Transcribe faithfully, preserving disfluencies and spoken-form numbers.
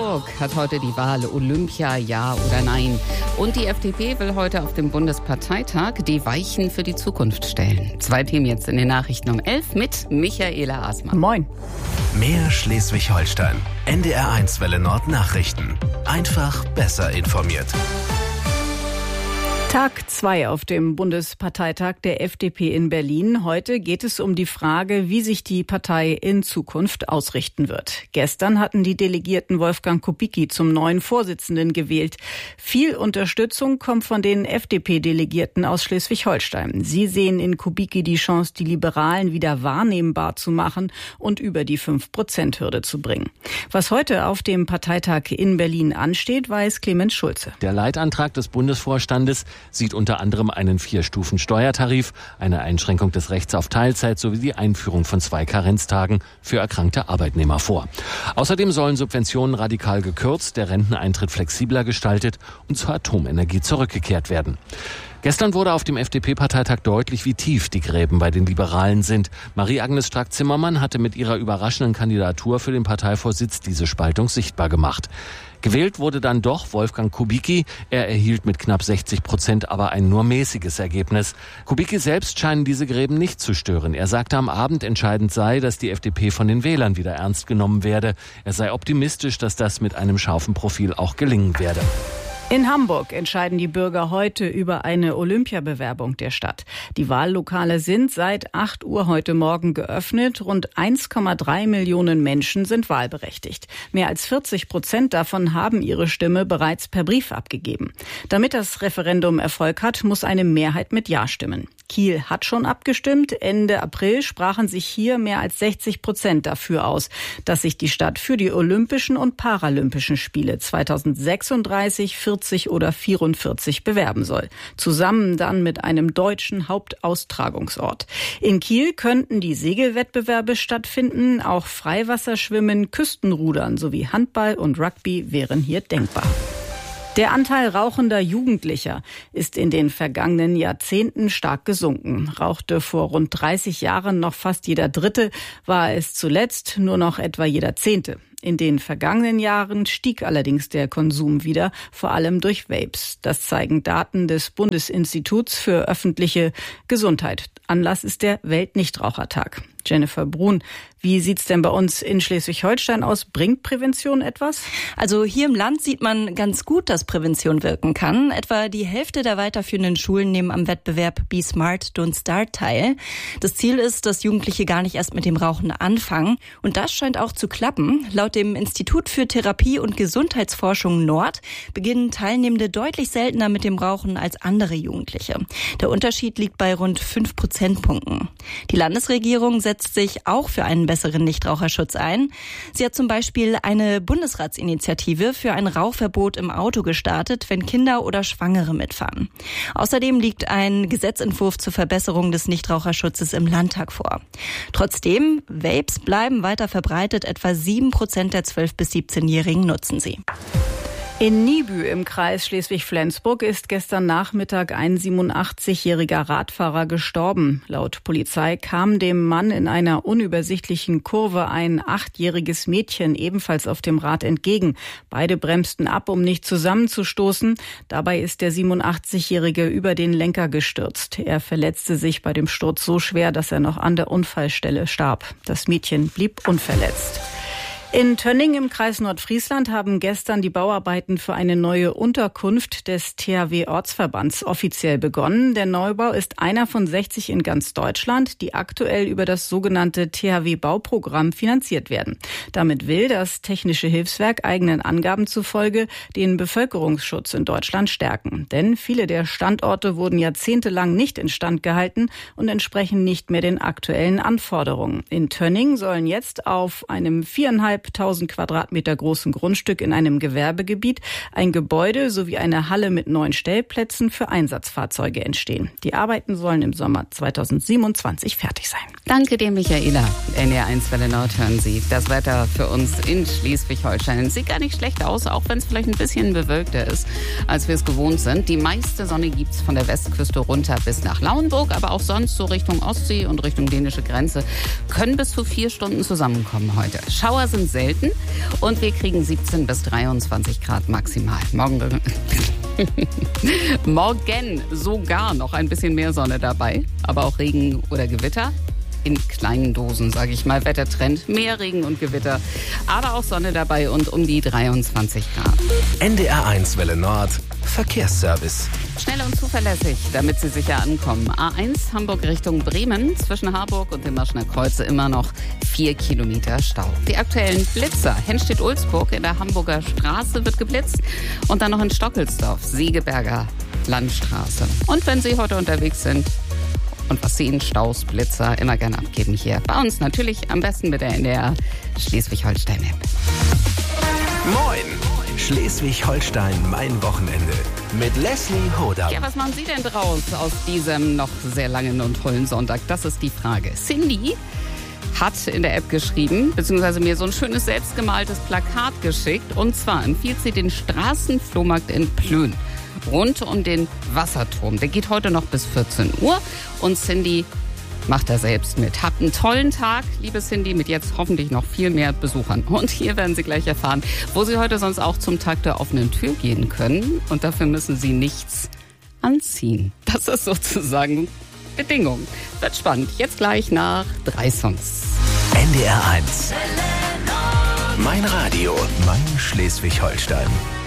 Hamburg hat heute die Wahl Olympia, ja oder nein. Und die F D P will heute auf dem Bundesparteitag die Weichen für die Zukunft stellen. Zwei Themen jetzt in den Nachrichten um elf mit Michaela Aßmann. Moin. Mehr Schleswig-Holstein. N D R eins Welle Nord Nachrichten. Einfach besser informiert. Tag zwei auf dem Bundesparteitag der F D P in Berlin. Heute geht es um die Frage, wie sich die Partei in Zukunft ausrichten wird. Gestern hatten die Delegierten Wolfgang Kubicki zum neuen Vorsitzenden gewählt. Viel Unterstützung kommt von den F D P-Delegierten aus Schleswig-Holstein. Sie sehen in Kubicki die Chance, die Liberalen wieder wahrnehmbar zu machen und über die fünf Prozent Hürde zu bringen. Was heute auf dem Parteitag in Berlin ansteht, weiß Clemens Schulze. Der Leitantrag des Bundesvorstandes sieht unter anderem einen Vier-Stufen-Steuertarif, eine Einschränkung des Rechts auf Teilzeit sowie die Einführung von zwei Karenztagen für erkrankte Arbeitnehmer vor. Außerdem sollen Subventionen radikal gekürzt, der Renteneintritt flexibler gestaltet und zur Atomenergie zurückgekehrt werden. Gestern wurde auf dem F D P-Parteitag deutlich, wie tief die Gräben bei den Liberalen sind. Marie-Agnes Strack-Zimmermann hatte mit ihrer überraschenden Kandidatur für den Parteivorsitz diese Spaltung sichtbar gemacht. Gewählt wurde dann doch Wolfgang Kubicki. Er erhielt mit knapp sechzig Prozent aber ein nur mäßiges Ergebnis. Kubicki selbst scheinen diese Gräben nicht zu stören. Er sagte am Abend, entscheidend sei, dass die F D P von den Wählern wieder ernst genommen werde. Er sei optimistisch, dass das mit einem scharfen Profil auch gelingen werde. In Hamburg entscheiden die Bürger heute über eine Olympiabewerbung der Stadt. Die Wahllokale sind seit acht Uhr heute Morgen geöffnet. Rund eins Komma drei Millionen Menschen sind wahlberechtigt. Mehr als vierzig Prozent davon haben ihre Stimme bereits per Brief abgegeben. Damit das Referendum Erfolg hat, muss eine Mehrheit mit Ja stimmen. Kiel hat schon abgestimmt. Ende April sprachen sich hier mehr als sechzig Prozent dafür aus, dass sich die Stadt für die Olympischen und Paralympischen Spiele zweitausendsechsunddreißig, vierzig oder vierundvierzig bewerben soll. Zusammen dann mit einem deutschen Hauptaustragungsort. In Kiel könnten die Segelwettbewerbe stattfinden. Auch Freiwasserschwimmen, Küstenrudern sowie Handball und Rugby wären hier denkbar. Der Anteil rauchender Jugendlicher ist in den vergangenen Jahrzehnten stark gesunken. Rauchte vor rund dreißig Jahren noch fast jeder Dritte, war es zuletzt nur noch etwa jeder Zehnte. In den vergangenen Jahren stieg allerdings der Konsum wieder, vor allem durch Vapes. Das zeigen Daten des Bundesinstituts für öffentliche Gesundheit. Anlass ist der Weltnichtrauchertag. Jennifer Brun, wie sieht's denn bei uns in Schleswig-Holstein aus? Bringt Prävention etwas? Also hier im Land sieht man ganz gut, dass Prävention wirken kann. Etwa die Hälfte der weiterführenden Schulen nehmen am Wettbewerb Be Smart, Don't Start teil. Das Ziel ist, dass Jugendliche gar nicht erst mit dem Rauchen anfangen. Und das scheint auch zu klappen. Laut dem Institut für Therapie und Gesundheitsforschung Nord beginnen Teilnehmende deutlich seltener mit dem Rauchen als andere Jugendliche. Der Unterschied liegt bei rund fünf Prozentpunkten. Die Landesregierung setzt sich auch für einen besseren Nichtraucherschutz ein. Sie hat zum Beispiel eine Bundesratsinitiative für ein Rauchverbot im Auto gestartet, wenn Kinder oder Schwangere mitfahren. Außerdem liegt ein Gesetzentwurf zur Verbesserung des Nichtraucherschutzes im Landtag vor. Trotzdem, Vapes bleiben weiter verbreitet. Etwa sieben Prozent der zwölf- bis siebzehnjährigen nutzen sie. In Niebü im Kreis Schleswig-Flensburg ist gestern Nachmittag ein siebenundachtzigjähriger Radfahrer gestorben. Laut Polizei kam dem Mann in einer unübersichtlichen Kurve ein achtjähriges Mädchen ebenfalls auf dem Rad entgegen. Beide bremsten ab, um nicht zusammenzustoßen. Dabei ist der siebenundachtzigjährige über den Lenker gestürzt. Er verletzte sich bei dem Sturz so schwer, dass er noch an der Unfallstelle starb. Das Mädchen blieb unverletzt. In Tönning im Kreis Nordfriesland haben gestern die Bauarbeiten für eine neue Unterkunft des T H W-Ortsverbands offiziell begonnen. Der Neubau ist einer von sechzig in ganz Deutschland, die aktuell über das sogenannte T H W-Bauprogramm finanziert werden. Damit will das Technische Hilfswerk eigenen Angaben zufolge den Bevölkerungsschutz in Deutschland stärken. Denn viele der Standorte wurden jahrzehntelang nicht instand gehalten und entsprechen nicht mehr den aktuellen Anforderungen. In Tönning sollen jetzt auf einem viereinhalbtausend Quadratmeter großen Grundstück in einem Gewerbegebiet ein Gebäude sowie eine Halle mit neun Stellplätzen für Einsatzfahrzeuge entstehen. Die Arbeiten sollen im Sommer zweitausendsiebenundzwanzig fertig sein. Danke dir, Michaela. N D R eins Welle Nord hören Sie. Das Wetter für uns in Schleswig-Holstein sieht gar nicht schlecht aus, auch wenn es vielleicht ein bisschen bewölkter ist, als wir es gewohnt sind. Die meiste Sonne gibt's von der Westküste runter bis nach Lauenburg, aber auch sonst so Richtung Ostsee und Richtung dänische Grenze können bis zu vier Stunden zusammenkommen heute. Schauer sind selten. Und wir kriegen siebzehn bis dreiundzwanzig Grad maximal. Morgen, Morgen sogar noch ein bisschen mehr Sonne dabei, aber auch Regen oder Gewitter. In kleinen Dosen, sage ich mal. Wettertrend, mehr Regen und Gewitter, aber auch Sonne dabei und um die dreiundzwanzig Grad. N D R eins Welle Nord, Verkehrsservice. Schnell und zuverlässig, damit Sie sicher ankommen. A eins Hamburg Richtung Bremen, zwischen Harburg und dem Maschner Kreuz immer noch vier Kilometer Stau. Die aktuellen Blitzer, Henstedt-Ulzburg in der Hamburger Straße wird geblitzt und dann noch in Stockelsdorf, Segeberger Landstraße. Und wenn Sie heute unterwegs sind, und was sehen, Staus, Blitzer, immer gerne abgeben hier. Bei uns natürlich am besten mit der N D R Schleswig-Holstein-App. Moin! Schleswig-Holstein, mein Wochenende. Mit Leslie Hodam. Ja, was machen Sie denn draus aus diesem noch sehr langen und tollen Sonntag? Das ist die Frage. Cindy hat in der App geschrieben, beziehungsweise mir so ein schönes selbstgemaltes Plakat geschickt. Und zwar empfiehlt sie den Straßenflohmarkt in Plön. Rund um den Wasserturm. Der geht heute noch bis vierzehn Uhr und Cindy macht da selbst mit. Habt einen tollen Tag, liebe Cindy, mit jetzt hoffentlich noch viel mehr Besuchern. Und hier werden Sie gleich erfahren, wo Sie heute sonst auch zum Tag der offenen Tür gehen können. Und dafür müssen Sie nichts anziehen. Das ist sozusagen Bedingung. Wird spannend. Jetzt gleich nach drei Songs. N D R eins. Mein Radio, mein Schleswig-Holstein.